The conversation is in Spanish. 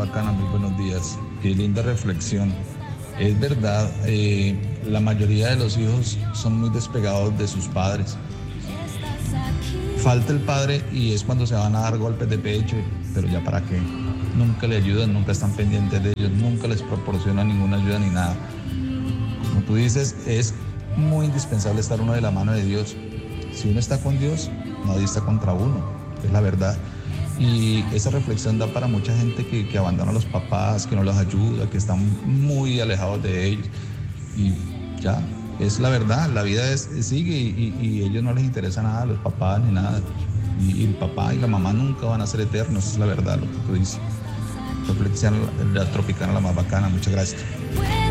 bacana, muy buenos días. Qué linda reflexión. Es verdad, la mayoría de los hijos son muy despegados de sus padres. Falta el padre y es cuando se van a dar golpes de pecho, pero ya para qué. Nunca le ayudan, nunca están pendientes de ellos, nunca les proporcionan ninguna ayuda ni nada. Como tú dices, es muy indispensable estar uno de la mano de Dios. Si uno está con Dios, nadie está contra uno, es la verdad. Y esa reflexión da para mucha gente que abandona a los papás, que no los ayuda, que están muy alejados de ellos. Y ya, es la verdad, la vida sigue y a ellos no les interesa nada, los papás ni nada. Y el papá y la mamá nunca van a ser eternos, esa es la verdad, lo que tú dices. Reflexión la tropicana, la más bacana, muchas gracias.